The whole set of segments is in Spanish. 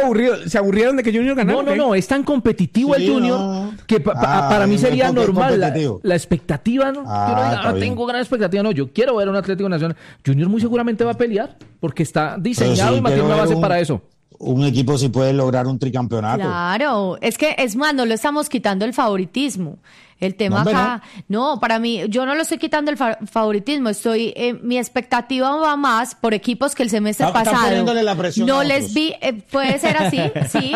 se aburrieron de que Junior ganara. No, es tan competitivo el Junior que para mí sería normal la expectativa, ¿no? Yo no tengo gran expectativa, no, yo quiero ver un Atlético Nacional. Junior muy seguramente va a pelear porque está diseñado y mantiene una base para eso. Un equipo sí puede lograr un tricampeonato. Claro, es más, no lo estamos quitando el favoritismo. El tema acá, no, para mí, yo no lo estoy quitando el favoritismo, mi expectativa va más por equipos que el semestre pasado no les vi, puede ser así, sí,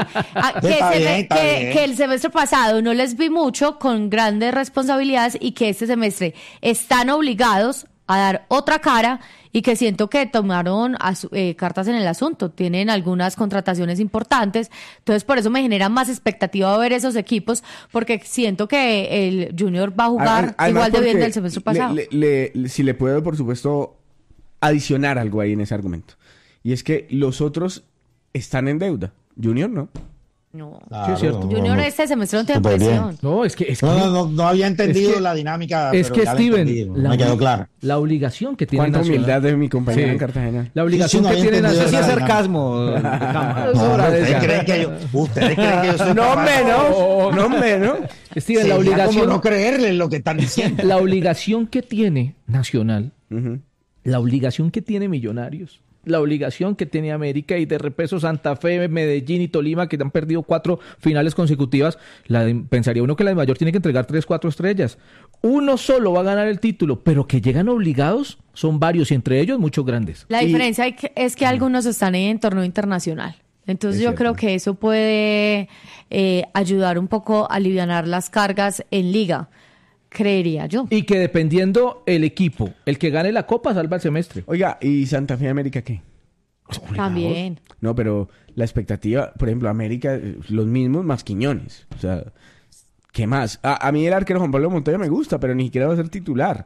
que el semestre pasado no les vi mucho con grandes responsabilidades y que este semestre están obligados a dar otra cara y que siento que tomaron cartas en el asunto, tienen algunas contrataciones importantes, entonces por eso me genera más expectativa ver esos equipos, porque siento que el Junior va a jugar igual de bien del semestre pasado. Si le puedo, por supuesto, adicionar algo ahí en ese argumento, y es que los otros están en deuda, Junior no. No, claro, sí, es cierto. Junior este semestre no tiene presión. No, es que no había entendido la dinámica. Es que Steven, me quedó claro. La obligación que tiene Nacional. Cuánta humildad de mi compañero en Cartagena. La obligación que tiene Nacional. Sí, es sarcasmo. ¿Ustedes creen que yo soy No, Steven, la obligación. Como no creerle en lo que están diciendo. La obligación que tiene Nacional, la obligación que tiene Millonarios, la obligación que tiene América y de repeso Santa Fe, Medellín y Tolima, que han perdido 4 finales consecutivas, pensaría uno que la de Mayor tiene que entregar 3, 4 estrellas. Uno solo va a ganar el título, pero que llegan obligados son varios y entre ellos muchos grandes. La diferencia es que algunos están en torneo internacional. Entonces yo creo que eso puede ayudar un poco a alivianar las cargas en liga. Creería yo. Y que dependiendo el equipo, el que gane la Copa salva el semestre. Oiga, ¿y Santa Fe América qué? También. No, pero la expectativa, por ejemplo, América, los mismos más Quiñones. O sea, ¿qué más? A mí el arquero Juan Pablo Montoya me gusta, pero ni siquiera va a ser titular.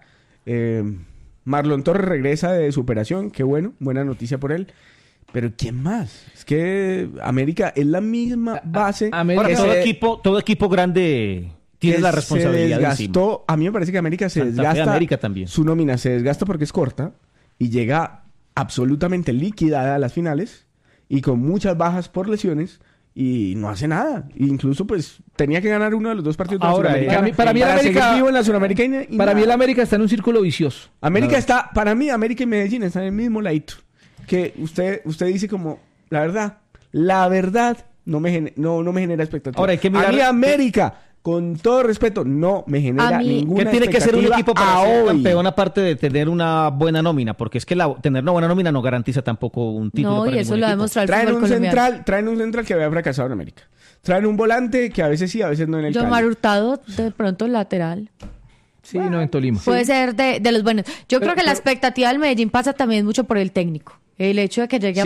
Marlon Torres regresa de superación, qué bueno, buena noticia por él. Pero ¿quién más? Es que América es la misma base. Todo equipo grande tiene la responsabilidad encima. A mí me parece que América se desgasta. América también. Su nómina se desgasta porque es corta y llega absolutamente liquidada a las finales y con muchas bajas por lesiones y no hace nada. Incluso pues tenía que ganar uno de los 2 partidos de la Sudamericana. Para mí el América vivo en la Sudamericana. Para mí el América está en un círculo vicioso. Para mí América y Medellín están en el mismo ladito. Que usted dice como la verdad no me genera expectativa. Ahora hay que mirar a mí América, con todo respeto, no me genera ninguna expectativa. ¿Qué tiene que ser un equipo para ser campeón aparte de tener una buena nómina? Porque es que tener una buena nómina no garantiza tampoco un título. No, para y eso lo ha demostrado el traen fútbol colombiano. Traen un central que había fracasado en América. Traen un volante que a veces sí, a veces no en el Cali. Omar Hurtado, de pronto lateral. Sí, no en Tolima. Puede ser de los buenos. Yo creo que la expectativa del Medellín pasa también mucho por el técnico. El hecho de que llegue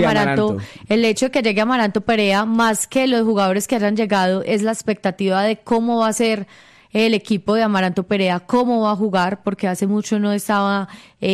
Amaranto Perea, más que los jugadores que hayan llegado, es la expectativa de cómo va a ser el equipo de Amaranto Perea, cómo va a jugar, porque hace mucho no estaba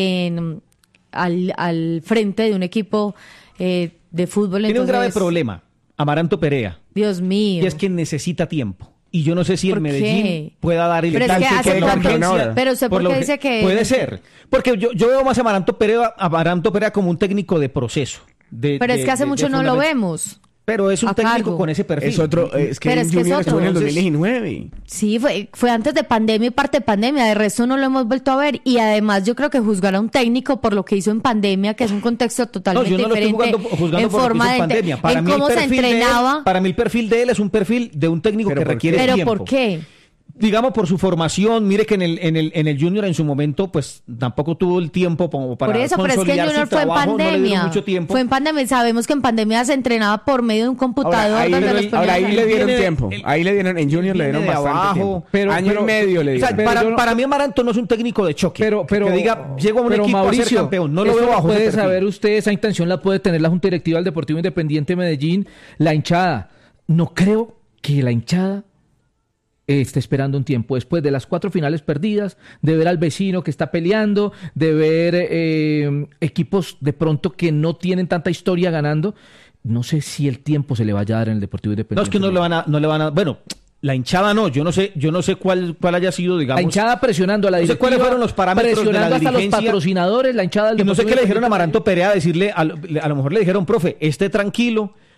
al frente de un equipo de fútbol. Tiene un grave problema, Amaranto Perea. Dios mío. Y es que necesita tiempo. Y yo no sé si el Medellín pueda dar el Pero usted por qué dice que... Puede ser. Porque yo veo más a Amaranto Perea como un técnico de proceso. Pero es que hace mucho no lo vemos. Pero es un técnico con ese perfil. Es otro, es que el Junior estuvo en el 2019. Sí, fue antes de pandemia y parte de pandemia. De resto no lo hemos vuelto a ver. Y además yo creo que juzgar a un técnico por lo que hizo en pandemia, que es un contexto totalmente diferente. Juzgando en forma de pandemia. Para mí cómo se entrenaba. Para mí el perfil de él es un perfil de un técnico que requiere tiempo. ¿Pero por qué? Digamos por su formación, mire que en el Junior en su momento pues tampoco tuvo el tiempo como para consolidar su trabajo. Por eso, pero es que el Junior fue en pandemia. Mucho tiempo. Fue en pandemia, sabemos que en pandemia se entrenaba por medio de un computador. Ahí le dieron tiempo. Ahí le dieron, en Junior le dieron bastante tiempo. Año y medio le dieron. O sea, para mí Amaranto no es un técnico de choque. Pero que diga, llego a un equipo Mauricio, a ser campeón. No lo veo bajo puede saber usted, esa intención la puede tener la Junta Directiva del Deportivo Independiente de Medellín, la hinchada. No creo que la hinchada está esperando un tiempo después de las 4 finales perdidas, de ver al vecino que está peleando, de ver equipos de pronto que no tienen tanta historia ganando. No sé si el tiempo se le vaya a dar en el Deportivo Independiente. No, es que no le van a bueno, la hinchada no, yo no sé cuál haya sido, digamos. La hinchada presionando a la directiva, no sé cuáles fueron los parámetros de la dirigencia, hasta los patrocinadores, la hinchada del Deportivo. No sé qué le dijeron a Amaranto Perea, decirle, a lo mejor le dijeron, profe, esté tranquilo,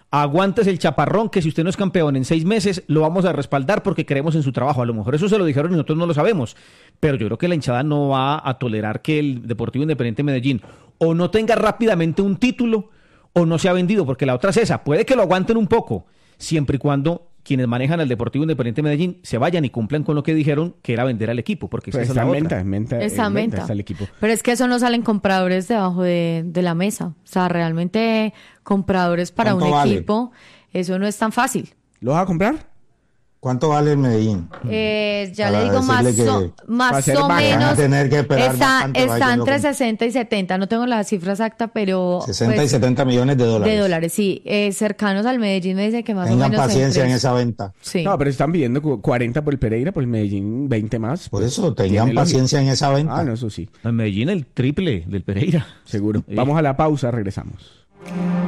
aguántese el chaparrón, que si usted no es campeón en 6 meses, lo vamos a respaldar porque creemos en su trabajo. A lo mejor eso se lo dijeron y nosotros no lo sabemos, pero yo creo que la hinchada no va a tolerar que el Deportivo Independiente Medellín o no tenga rápidamente un título o no se ha vendido, porque la otra es esa, puede que lo aguanten un poco, siempre y cuando quienes manejan al Deportivo Independiente Medellín se vayan y cumplan con lo que dijeron, que era vender al equipo, porque pues esa es la otra. Está en venta. Está el equipo. Pero es que eso no salen compradores debajo de la mesa. O sea, realmente compradores para un equipo, eso no es tan fácil. ¿Lo vas a comprar? ¿Cuánto vale el Medellín? Ya le digo más o menos. Tener que esperar está entre 60 y 70, no tengo la cifra exacta, pero 60 pues, y 70 millones de dólares. De dólares, sí. Cercanos al Medellín me dice que más tengan o menos. Tengan paciencia en esa venta. Sí. No, pero están pidiendo 40 por el Pereira, por el Medellín 20 más. Por eso, tengan paciencia en esa venta. Ah, no, eso sí. El Medellín el triple del Pereira. Seguro. Sí. Vamos a la pausa, regresamos.